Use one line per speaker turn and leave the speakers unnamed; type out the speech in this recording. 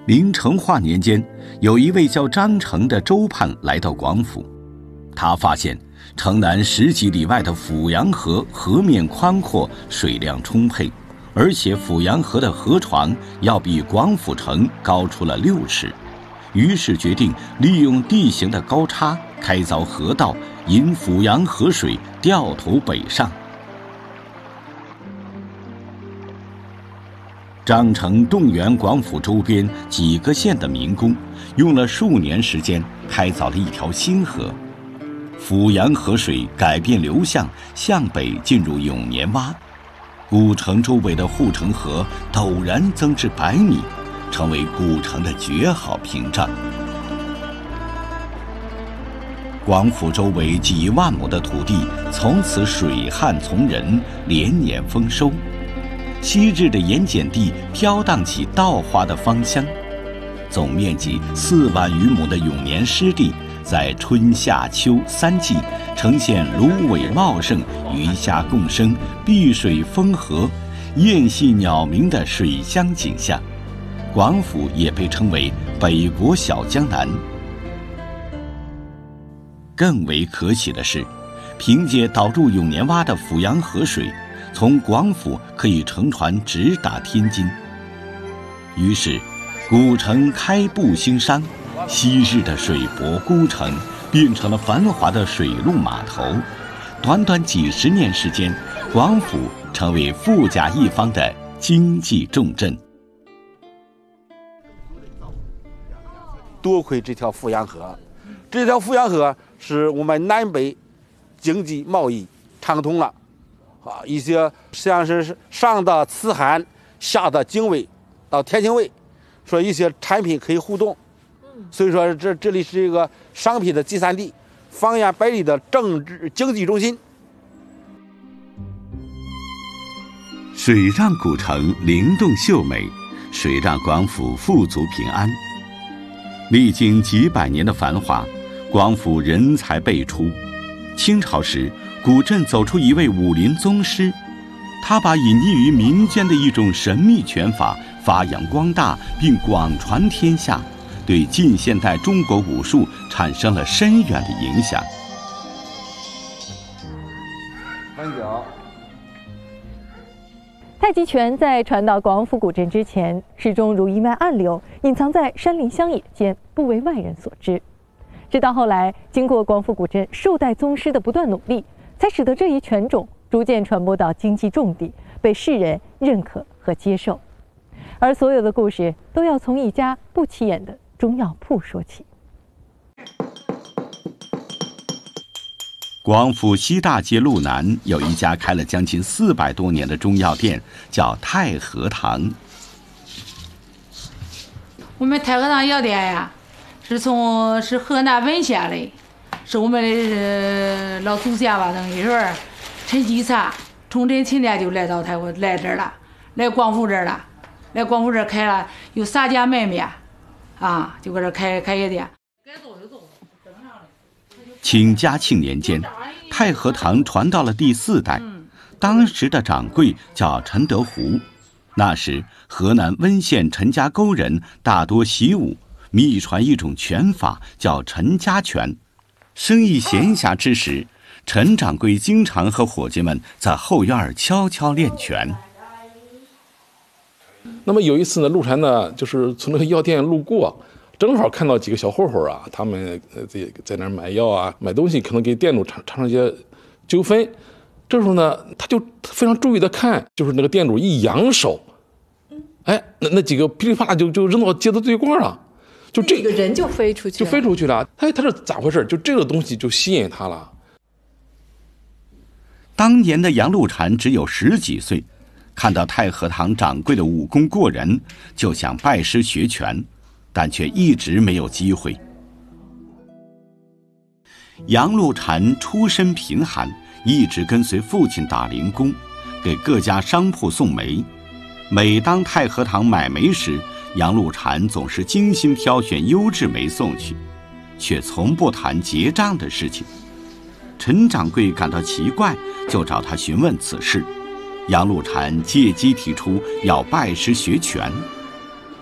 明成化年间，有一位叫张成的州判来到广府，他发现城南10几里外的阜阳河河面宽阔，水量充沛，而且阜阳河的河床要比广府城高出了6尺，于是决定利用地形的高差开凿河道，引阜阳河水掉头北上。张成动员广府周边几个县的民工，用了数年时间开凿了一条新河。阜阳河水改变流向，向北进入永年洼，古城周围的护城河陡然增至100米，成为古城的绝好屏障。广府周围几万亩的土地从此水旱从人，连年丰收。昔日的盐碱地飘荡起稻花的芳香，总面积4万余亩的永年湿地，在春夏秋3季呈现芦苇茂盛、鱼虾共生、碧水丰和、雁戏鸟鸣的水乡景象。广府也被称为北国小江南。更为可喜的是，凭借导入永年洼的阜阳河水，从广府可以乘船直达天津。于是古城开埠兴商，昔日的水泊孤城变成了繁华的水陆码头。短短几十年时间，广府成为富甲一方的经济重镇。
多亏这条阜阳河，这条阜阳河使我们南北经济贸易畅通了。一些像是上到慈韩，下到泾渭，到天津卫，说一些产品可以互动，所以说这里是一个商品的集散地，方圆100里的政治经济中心。
水让古城灵动秀美，水让广府富足平安。历经几百年的繁华，广府人才辈出。清朝时，古镇走出一位武林宗师，他把隐匿于民间的一种神秘拳法发扬光大，并广传天下，对近现代中国武术产生了深远的影响。
翻脚。
太极拳在传到广府古镇之前，始终如一脉暗流，隐藏在山林乡野间，不为外人所知。直到后来，经过广府古镇数代宗师的不断努力，才使得这一拳种逐渐传播到经济重地，被世人认可和接受。而所有的故事都要从一家不起眼的中药铺说起。
广府西大街路南有一家开了将近400多年的中药店，叫太和堂。
我们太和堂药店呀，是河南文县的，是我们的老祖先吧，等于说陈继才从陈秦店就来到这儿了，来广府这儿了，来广府这儿开了有3家门面，啊，就搁这开药店。
清嘉庆年间，太和堂传到了第4代，当时的掌柜叫陈德湖。那时河南温县陈家沟人大多习武，秘传一种拳法叫陈家拳。生意闲暇之时，陈掌柜经常和伙计们在后院悄悄练拳。
那么有一次呢，陆禅呢就是从那个药店路过，正好看到几个小混混啊，他们在那儿买药啊，买东西，可能给店主产生一些纠纷。这时候呢，他就非常注意的看，就是那个店主一扬手，哎，那几个噼里啪啦就扔到街的对过了，就这
个人就飞出去了，
哎，他是咋回事？就这个东西就吸引他了。
当年的杨露禅只有10几岁，看到太和堂掌柜的武功过人，就想拜师学拳，但却一直没有机会。杨露禅出身贫寒，一直跟随父亲打零工，给各家商铺送煤。每当太和堂买煤时，杨露禅总是精心挑选优质煤送去，却从不谈结账的事情。陈掌柜感到奇怪，就找他询问此事。杨露禅借机提出要拜师学拳。